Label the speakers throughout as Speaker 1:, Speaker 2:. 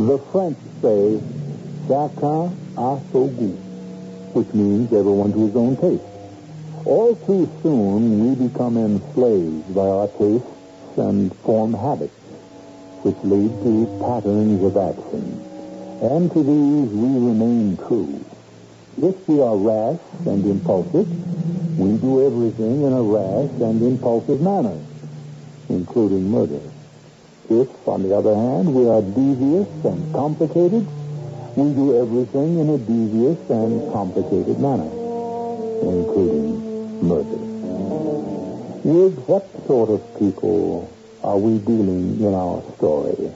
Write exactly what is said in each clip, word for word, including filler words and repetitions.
Speaker 1: The French say, chacun a son goût, which means everyone to his own taste. All too soon, we become enslaved by our tastes and form habits, which lead to patterns of action. And to these we remain true. If we are rash and impulsive, we do everything in a rash and impulsive manner, including murder. If, on the other hand, we are devious and complicated, we do everything in a devious and complicated manner, including murder. With what sort of people are we dealing in our story?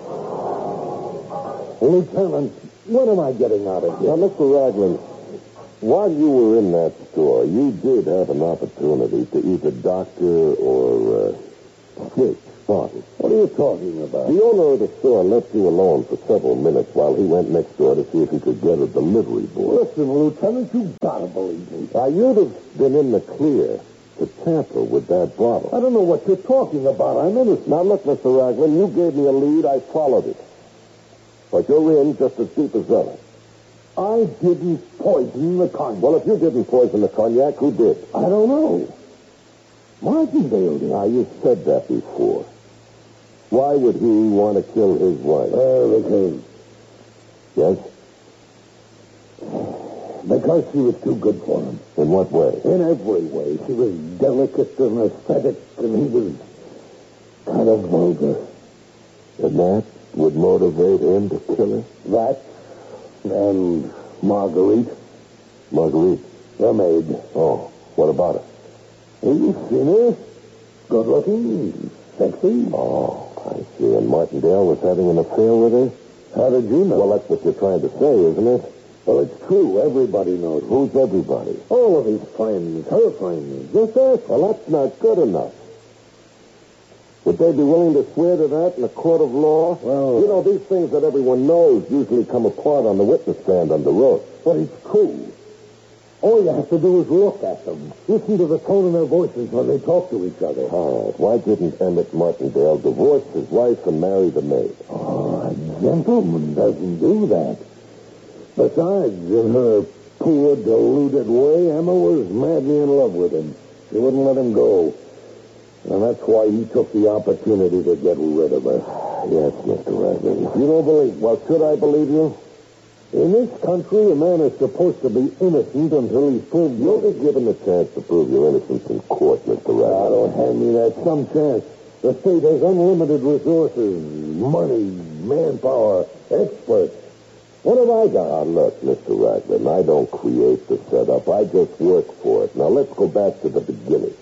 Speaker 2: Lieutenant, what am I getting out of here?
Speaker 3: Now, Mister Ragland, while you were in that store, you did have an opportunity to either doctor or uh, fix Barton.
Speaker 2: What are you talking about?
Speaker 3: The owner of the store left you alone for several minutes while he went next door to see if he could get a delivery boy.
Speaker 2: Listen, Lieutenant, you gotta believe me.
Speaker 3: Now, you'd have been in the clear to tamper with that bottle.
Speaker 2: I don't know what you're talking about. I'm innocent.
Speaker 3: Now, look, Mister Ragland, you gave me a lead. I followed it. But you're in just as deep as ever.
Speaker 2: I didn't poison the cognac.
Speaker 3: Well, if you didn't poison the cognac, who did?
Speaker 2: I don't know. Martindale did.
Speaker 3: Now, you said that before. Why would he want to kill his wife?
Speaker 2: Uh, because...
Speaker 3: Yes?
Speaker 2: Because she was too good for him.
Speaker 3: In what way?
Speaker 2: In every way. She was delicate and aesthetic, and he was kind of vulgar.
Speaker 3: And that would motivate him to kill her?
Speaker 2: That and Marguerite.
Speaker 3: Marguerite?
Speaker 2: The maid.
Speaker 3: Oh, what about her?
Speaker 2: You've seen her? Good looking, sexy.
Speaker 3: Oh, I see. And Martindale was having an affair with her?
Speaker 2: How did you know?
Speaker 3: Well, that's what you're trying to say, isn't it?
Speaker 2: Well, it's true. Everybody knows.
Speaker 3: Who's everybody?
Speaker 2: All of his friends, her friends. Just us.
Speaker 3: Well, that's not good enough. Would they be willing to swear to that in a court of law?
Speaker 2: Well...
Speaker 3: You know, these things that everyone knows usually come apart on the witness stand under oath.
Speaker 2: But it's true. All you have to do is look at them. Listen to the tone of their voices when they talk to each other.
Speaker 3: All right. Why didn't Emmett Martindale divorce his wife and marry the maid?
Speaker 2: Oh, a gentleman doesn't do that. Besides, in her poor, deluded way, Emma was madly in love with him. She wouldn't let him go. And that's why he took the opportunity to get rid of her.
Speaker 3: Yes, Mister Ragland. You don't believe... Well, should I believe you?
Speaker 2: In this country, a man is supposed to be innocent until he's proved
Speaker 3: You'll
Speaker 2: guilty.
Speaker 3: be given the chance to prove your innocence in court, Mister
Speaker 2: Ah,
Speaker 3: Ragland.
Speaker 2: don't hand me that. Some chance. The state has unlimited resources, money, manpower, experts. What have I got?
Speaker 3: Now, look, Mister Ragland, I don't create the setup. I just work for it. Now, let's go back to the beginning.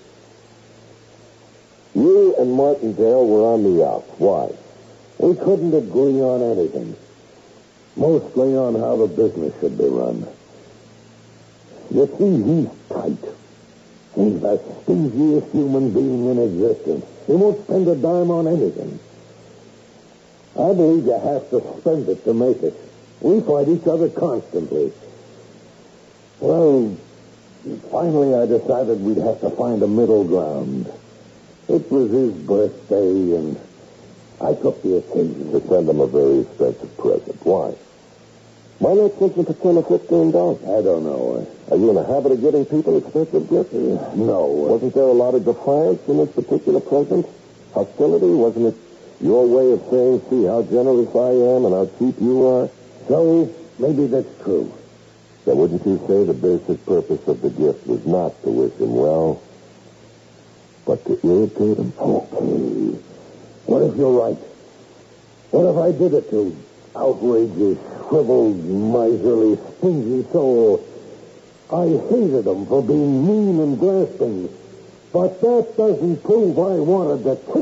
Speaker 3: You and Martindale were on the outs. Why?
Speaker 2: We couldn't agree on anything. Mostly on how the business should be run. You see, he's tight. He's the stingiest human being in existence. He won't spend a dime on anything. I believe you have to spend it to make it. We fight each other constantly. Well, finally I decided we'd have to find a middle ground. It was his birthday, and I took the occasion
Speaker 3: To send him a very expensive present. Why? Why not simply for ten or fifteen dollars?
Speaker 2: I don't know.
Speaker 3: Are you in the habit of getting people expensive gifts?
Speaker 2: Uh, no.
Speaker 3: Wasn't there a lot of defiance in this particular present? Hostility? Wasn't it your way of saying, see how generous I am and how cheap you are?
Speaker 2: So, maybe that's true.
Speaker 3: Then wouldn't you say the basic purpose of the gift was not to wish him well, but to irritate him?
Speaker 2: Okay. What if you're right? What if I did it to outrage his shriveled, miserly, stingy soul? I hated him for being mean and grasping, but that doesn't prove I wanted to kill